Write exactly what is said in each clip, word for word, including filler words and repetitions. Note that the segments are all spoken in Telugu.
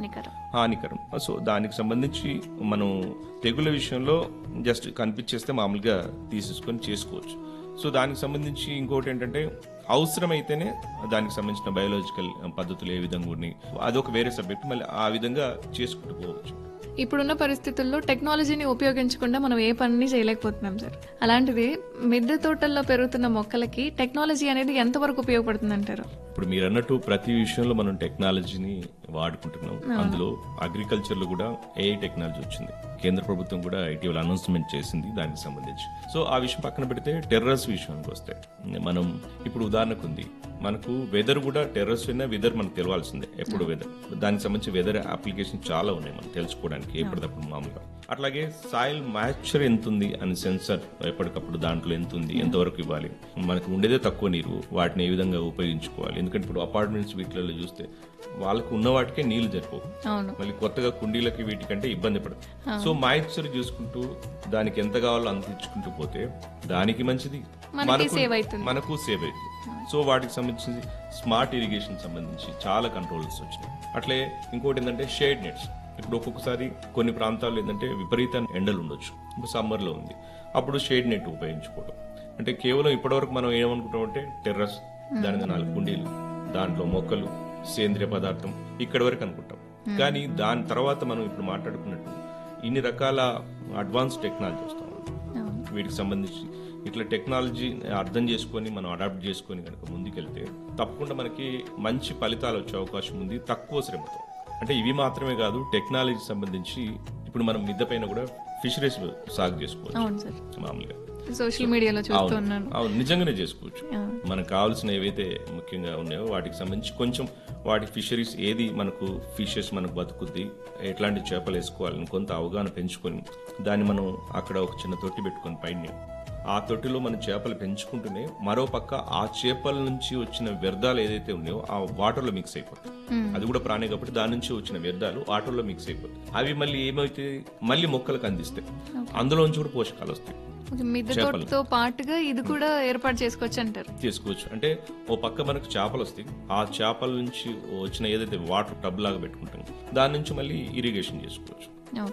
హానికరం హానికరం సో దానికి సంబంధించి మనం తెగుల విషయంలో జస్ట్ కనిపించేస్తే మామూలుగా తీసేసుకొని చేసుకోవచ్చు. సో దానికి సంబంధించి ఇంకోటి ఏంటంటే అవసరమైతేనే దానికి సంబంధించిన బయోలాజికల్ పద్ధతులు ఏ విధంగా ఉన్నాయి అదొక వేరే సబ్జెక్ట్, మళ్ళీ ఆ విధంగా చేసుకుంటూ పోవచ్చు. ఇప్పుడున్న పరిస్థితుల్లో టెక్నాలజీని ఉపయోగించకుండా మనం ఏ పని చేయలేకపోతున్నాం సార్. అలాంటిది మిద్దె తోటల్లో పెరుగుతున్న మొక్కలకి టెక్నాలజీ అనేది ఎంతవరకు ఉపయోగపడుతుంది అంటారు? ఇప్పుడు మీరు అన్నట్టు ప్రతి విషయంలో మనం టెక్నాలజీని వాడుకుంటున్నాం. అందులో అగ్రికల్చర్ లో కూడా ఏఐ టెక్నాలజీ వచ్చింది. కేంద్ర ప్రభుత్వం కూడా ఇటీవల అనౌన్స్మెంట్ చేసింది దానికి సంబంధించి. సో ఆ విషయం పక్కన పెడితే టెర్రస్ విషయానికి వస్తే మనం ఇప్పుడు ఉదాహరణకు ఉంది మనకు వెదర్ కూడా టెర్రస్ అయినా వెదర్ మనకు తెలవాల్సిందే ఎప్పుడు వెదర్. దానికి సంబంధించి వెదర్ అప్లికేషన్ చాలా ఉన్నాయి మనం తెలుసుకోవడానికి ఎప్పటికప్పుడు మామూలుగా. అట్లాగే సాయిల్ మాయిశ్చర్ ఎంత ఉంది అని సెన్సర్ ఎప్పటికప్పుడు దాంట్లో ఎంత ఉంది ఎంతవరకు ఇవ్వాలి, మనకు ఉండేదే తక్కువ నీరు వాటిని ఏ విధంగా ఉపయోగించుకోవాలి. ఎందుకంటే ఇప్పుడు అపార్ట్మెంట్స్ వీటిలలో చూస్తే వాళ్ళకు ఉన్న వాటికే నీళ్లు సరిపోవు, మళ్ళీ కొత్తగా కుండీలకి వీటికంటే ఇబ్బంది పడదు. సో మాయిశ్చర్ చూసుకుంటూ దానికి ఎంత కావాలో అంత ఇచ్చుకుంటూ పోతే దానికి మంచిది, మనకు సేవ్ అవుతుంది. సో వాటికి సంబంధించి స్మార్ట్ ఇరిగేషన్ సంబంధించి చాలా కంట్రోల్స్ వచ్చినాయి. అట్లే ఇంకోటి ఏంటంటే షేడ్ నెట్స్. ఇప్పుడు ఒక్కొక్కసారి కొన్ని ప్రాంతాల్లో ఏంటంటే విపరీత ఎండలు ఉండొచ్చు, ఇప్పుడు సమ్మర్ లో ఉంది, అప్పుడు షేడ్ నెట్ ఉపయోగించుకోవడం. అంటే కేవలం ఇప్పటివరకు మనం ఏమనుకుంటాం అంటే టెర్రస్, దాని నాలుగు కుండీలు, దాంట్లో మొక్కలు, సేంద్రియ పదార్థం ఇక్కడి వరకు అనుకుంటాం. కానీ దాని తర్వాత మనం ఇప్పుడు మాట్లాడుకున్నట్టు ఇన్ని రకాల అడ్వాన్స్ టెక్నాలజీ వస్తాం వీటికి సంబంధించి. ఇట్లా టెక్నాలజీ అర్థం చేసుకొని మనం అడాప్ట్ చేసుకొని కనుక ముందుకెళ్తే తప్పకుండా మనకి మంచి ఫలితాలు వచ్చే అవకాశం ఉంది తక్కువ శ్రమతో. అంటే ఇవి మాత్రమే కాదు, టెక్నాలజీ సంబంధించి ఇప్పుడు మనం మిద్దె పైన కూడా ఫిషరీస్ సాగు చేసుకోవచ్చు మామూలుగా. సోషల్ మీడియాలో చూస్తున్నాను. అవును, నిజంగానే చేసుకోవచ్చు. మనకు కావాల్సిన ఏవైతే ముఖ్యంగా ఉన్నాయో వాటికి సంబంధించి కొంచెం వాటి ఫిషరీస్ ఏది మనకు ఫిషెస్ మనకు బతుకుద్ది, ఎట్లాంటి చేపలు వేసుకోవాలని కొంత అవగాహన పెంచుకొని దాన్ని మనం అక్కడ ఒక చిన్న తొట్టి పెట్టుకొని పైన ఆ తొట్టిలో మనం చేపలు పెంచుకుంటూనే మరో పక్క ఆ చేపల నుంచి వచ్చిన వ్యర్థాలు ఏదైతే ఉన్నాయో ఆ వాటర్ లో మిక్స్ అయిపోతాయి. అది కూడా ప్రాణి కాబట్టి దాని నుంచి వచ్చిన వ్యర్థాలు వాటర్ లో మిక్స్ అయిపోతాయి. అవి మళ్ళీ ఏమైతే మళ్ళీ మొక్కలకు అందిస్తాయి, అందులో నుంచి కూడా పోషకాలు వస్తాయి. మిద్దెతో పాటుగా ఇది కూడా ఏర్పాటు చేసుకోవచ్చు అంటారు. చేసుకోవచ్చు అంటే ఓ పక్క మనకు చేపలు వస్తాయి, ఆ చేపల నుంచి వచ్చిన ఏదైతే వాటర్ టబ్ లాగా పెట్టుకుంటాం దాని నుంచి మళ్ళీ ఇరిగేషన్ చేసుకోవచ్చు.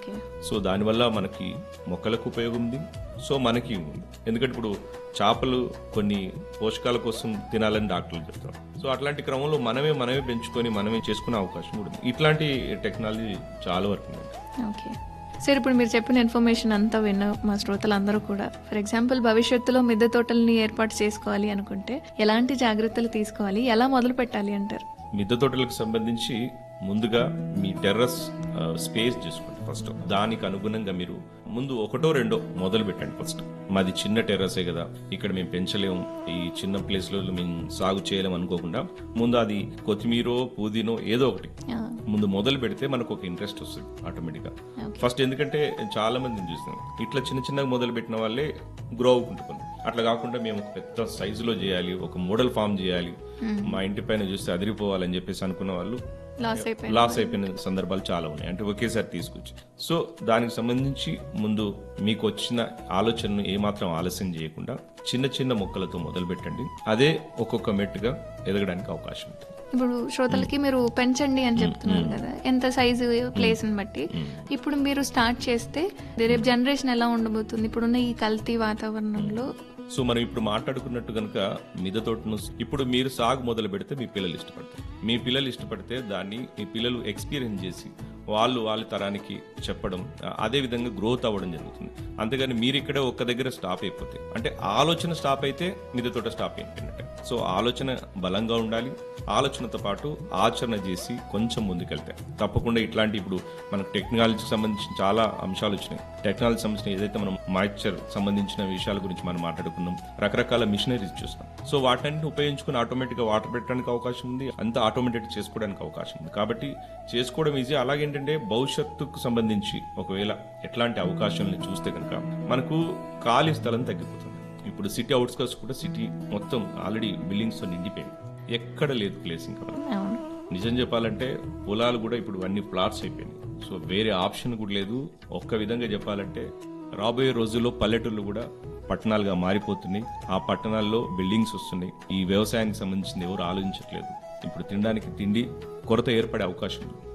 సో దానివల్ల మనకి మొక్కలకు ఉపయోగం ఉంది, సో మనకి ఉంది. ఎందుకంటే ఇప్పుడు చేపలు కొన్ని పోషకాల కోసం తినాలని డాక్టర్లు చెప్తారు. సో అట్లాంటి క్రమంలో మనమే మనమే పెంచుకొని మనమే చేసుకునే అవకాశం కూడా ఉంది. ఇట్లాంటి టెక్నాలజీ చాలా వరకు ఉంది. సార్, ఇప్పుడు మీరు చెప్పిన ఇన్ఫర్మేషన్ అంతా విన్న మా శ్రోతలందరూ కూడా ఫర్ ఎగ్జాంపుల్ భవిష్యత్తులో మిద్దె తోటల్ని ఏర్పాటు చేసుకోవాలి అనుకుంటే ఎలాంటి జాగ్రత్తలు తీసుకోవాలి, ఎలా మొదలు పెట్టాలి అంటారు? మిద్దె తోటలకు సంబంధించి ముందుగా మీ టెర్రస్ స్పేస్ చేసుకోండి. ఫస్ట్ దానికి అనుగుణంగా మీరు ముందు ఒకటో రెండో మొదలు పెట్టండి. ఫస్ట్ మాది చిన్న టెర్రసే కదా, ఇక్కడ మేము పెంచలేము, ఈ చిన్న ప్లేస్ లో మేము సాగు చేయలేము అనుకోకుండా ముందు అది కొత్తిమీరో పుదీనో ఏదో ఒకటి ముందు మొదలు పెడితే మనకు ఒక ఇంట్రెస్ట్ వస్తుంది ఆటోమేటిక్ గా ఫస్ట్. ఎందుకంటే చాలా మందిని చూస్తున్నాం ఇట్లా చిన్న చిన్నగా మొదలు పెట్టిన వాళ్ళే గ్రో అవుకుంటున్నాం. అట్లా కాకుండా మేము ఒక పెద్ద సైజులో చేయాలి, ఒక మోడల్ ఫామ్ చేయాలి, మా ఇంటి పైన చూస్తే అదిరిపోవాలని చెప్పేసి అనుకున్న వాళ్ళు లాస్ అయిపోయిన సందర్భాలు చాలా ఉన్నాయి. అంటే ఒకేసారి తీసుకొచ్చి సో దానికి సంబంధించి ముందు మీకు వచ్చిన ఆలోచనను ఏమాత్రం ఆలస్యం చేయకుండా చిన్న చిన్న మొక్కలతో మొదలు పెట్టండి. అదే ఒక్కొక్క మెట్టుగా ఎదగడానికి అవకాశం ఉంటుంది. ఇప్పుడు శ్రోతలకి మీరు పెంచండి అని చెప్తున్నారు కదా, ఎంత సైజు ప్లేస్ ని బట్టి. ఇప్పుడు మీరు స్టార్ట్ చేస్తే రేపు జనరేషన్ ఎలా ఉండబోతుంది ఇప్పుడున్న ఈ కల్తీ వాతావరణంలో? సో మనం ఇప్పుడు మాట్లాడుకున్నట్టు కనుక మిద్దె తోటను ఇప్పుడు మీరు సాగు మొదలు పెడితే మీ పిల్లలు ఇష్టపడతారు. మీ పిల్లలు ఇష్టపడితే దాన్ని మీ పిల్లలు ఎక్స్పీరియన్స్ చేసి వాళ్ళు వాళ్ళ తరానికి చెప్పడం, అదే విధంగా గ్రోత్ అవ్వడం జరుగుతుంది. అంతేగాని మీరు ఇక్కడే ఒక్క దగ్గర స్టాప్ అయిపోతే, అంటే ఆలోచన స్టాప్ అయితే మిద్దె తోట స్టాప్ అయిపోయినట్టే. సో ఆలోచన బలంగా ఉండాలి, ఆలోచనతో పాటు ఆచరణ చేసి కొంచెం ముందుకెళ్తే తప్పకుండా ఇట్లాంటి ఇప్పుడు మనకు టెక్నాలజీకి సంబంధించిన చాలా అంశాలు వచ్చినాయి. టెక్నాలజీ సంబంధించిన ఏదైతే మనం మాయిశ్చర్ సంబంధించిన విషయాల గురించి మనం మాట్లాడుకున్నాం, రకరకాల మిషనరీస్ చూస్తాం. సో వాటిని ఉపయోగించుకుని ఆటోమేటిక్ గా వాటర్ పెట్టడానికి అవకాశం ఉంది, అంత ఆటోమేటెడ్ చేసుకోవడానికి అవకాశం ఉంది. కాబట్టి చేసుకోవడం ఈజీ. అలాగేంటంటే భవిష్యత్తుకు సంబంధించి ఒకవేళ ఎట్లాంటి అవకాశాలను చూస్తే కనుక మనకు ఖాళీ స్థలం తగ్గిపోతుంది. ఇప్పుడు సిటీ అవుట్స్కర్ట్స్ కూడా సిటీ మొత్తం ఆల్రెడీ బిల్డింగ్స్ తో నిండిపోయింది, ఎక్కడ లేదు ప్లేస్. ఇంకా నిజం చెప్పాలంటే పొలాలు కూడా ఇప్పుడు అన్ని ప్లాట్స్ అయిపోయినాయి. సో వేరే ఆప్షన్ కూడా లేదు. ఒక్క విధంగా చెప్పాలంటే రాబోయే రోజుల్లో పల్లెటూళ్ళు కూడా పట్టణాలుగా మారిపోతున్నాయి. ఆ పట్టణాల్లో బిల్డింగ్స్ వస్తున్నాయి. ఈ వ్యవసాయానికి సంబంధించింది ఎవరు ఆలోచించట్లేదు. ఇప్పుడు తినడానికి తిండి కొరత ఏర్పడే అవకాశం ఉంది.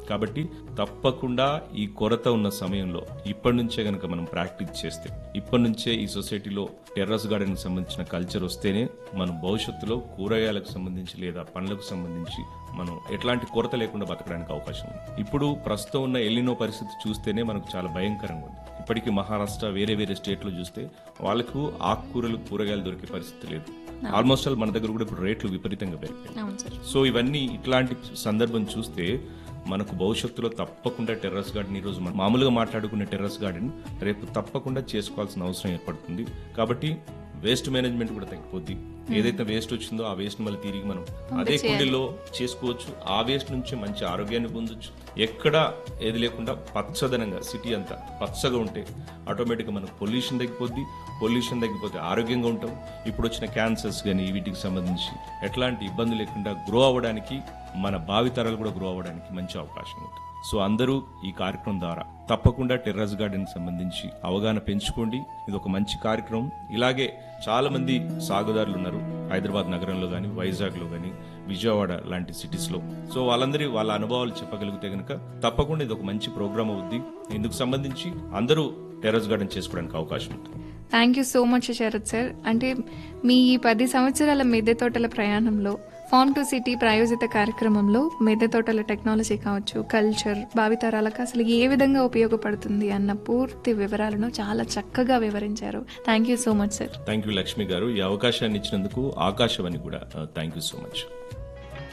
కాబట్టి తప్పకుండా ఈ కొరత ఉన్న సమయంలో ఇప్పటి నుంచే గనక మనం ప్రాక్టీస్ చేస్తే, ఇప్పటి నుంచే ఈ సొసైటీలో టెర్రస్ గార్డెన్ కి సంబంధించిన కల్చర్ వస్తేనే మనం భవిష్యత్తులో కూరగాయలకు సంబంధించి లేదా పండ్లకు సంబంధించి మనం ఎట్లాంటి కొరత లేకుండా బతకడానికి అవకాశం ఉంది. ఇప్పుడు ప్రస్తుతం ఉన్న ఎల్లినో పరిస్థితి చూస్తేనే మనకు చాలా భయంకరంగా ఉంది. ఇప్పటికీ మహారాష్ట్ర వేరే వేరే స్టేట్లో చూస్తే వాళ్ళకు ఆకుకూరలు కూరగాయలు దొరికే పరిస్థితి లేదు. ఆల్మోస్ట్ ఆల్ మన దగ్గర కూడా ఇప్పుడు రేట్లు విపరీతంగా పెరిగాయి. సో ఇవన్నీ ఇట్లాంటి సందర్భం చూస్తే మనకు భవిష్యత్తులో తప్పకుండా టెర్రస్ గార్డెన్, ఈరోజు మనం మామూలుగా మాట్లాడుకునే టెర్రస్ గార్డెన్ రేపు తప్పకుండా చేసుకోవాల్సిన అవసరం ఏర్పడుతుంది. కాబట్టి వేస్ట్ మేనేజ్మెంట్ కూడా తగ్గిపోద్ది. ఏదైతే వేస్ట్ వచ్చిందో ఆ వేస్ట్ మళ్ళీ తిరిగి మనం అదే కుండీలో చేసుకోవచ్చు. ఆ వేస్ట్ నుంచి మంచి ఆరోగ్యాన్ని పొందొచ్చు. ఎక్కడ ఏది లేకుండా పచ్చదనంగా సిటీ అంతా పచ్చగా ఉంటే ఆటోమేటిక్గా మనకు పొల్యూషన్ తగ్గిపోద్ది. పొల్యూషన్ తగ్గిపోతే ఆరోగ్యంగా ఉంటాం. ఇప్పుడు వచ్చిన క్యాన్సర్స్ కానీ వీటికి సంబంధించి ఎట్లాంటి ఇబ్బంది లేకుండా గ్రో అవ్వడానికి, మన భావితరాలు కూడా గ్రో అవ్వడానికి మంచి అవకాశం ఉంటుంది. సో అందరూ ఈ కార్యక్రమం ద్వారా తప్పకుండా టెర్రస్ గార్డెన్ సంబంధించి అవగాహన పెంచుకోండి. ఇది ఒక మంచి కార్యక్రమం. ఇలాగే చాలా మంది సాగుదారులు ఉన్నారు హైదరాబాద్ నగరంలో కానీ, వైజాగ్ లో కానీ, విజయవాడ లాంటి సిటీస్ లో. సో వాళ్ళందరి వాళ్ళ అనుభవాలు చెప్పగలిగితే గనక తప్పకుండా ఇది ఒక మంచి ప్రోగ్రామ్ అవుద్ది. ఇందుకు సంబంధించి అందరూ టెర్రస్ గార్డెన్ చేసుకోవడానికి అవకాశం ఉంటుంది. Thank you so much Sarath sir. అంటే మీ ఈ పది సంవత్సరాల మిద్దె తోటల ప్రయాణంలో ఫార్మ్ టు సిటీ ప్రాయోజిత కార్యక్రమంలో మిద్దె తోటల టెక్నాలజీ కావచ్చు, కల్చర్, భావితరాలకు అసలు ఏ విధంగా ఉపయోగపడుతుంది అన్న పూర్తి వివరాలను చాలా చక్కగా వివరించారు. Thank you so much sir. Thank you Lakshmi గారు. ఈ అవకాశాన్ని ఇచ్చినందుకు ఆకాశవాణి కూడా థ్యాంక్ యూ సో మచ్.